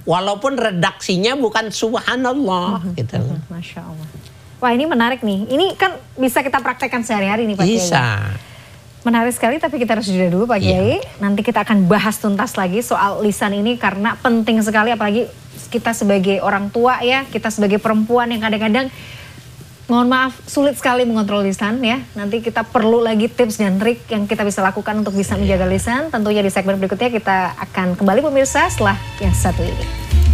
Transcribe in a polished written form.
walaupun redaksinya bukan subhanallah gitu loh. Masya Allah. Wah ini menarik nih, ini kan bisa kita praktekkan sehari-hari nih Pak Kiai. Bisa. Menarik sekali, tapi kita harus jeda dulu Pak Kiai. Nanti kita akan bahas tuntas lagi soal lisan ini karena penting sekali, apalagi kita sebagai orang tua ya, kita sebagai perempuan yang kadang-kadang mohon maaf sulit sekali mengontrol lisan ya. Nanti kita perlu lagi tips dan trik yang kita bisa lakukan untuk bisa menjaga lisan. Tentunya di segmen berikutnya kita akan kembali pemirsa setelah yang satu ini.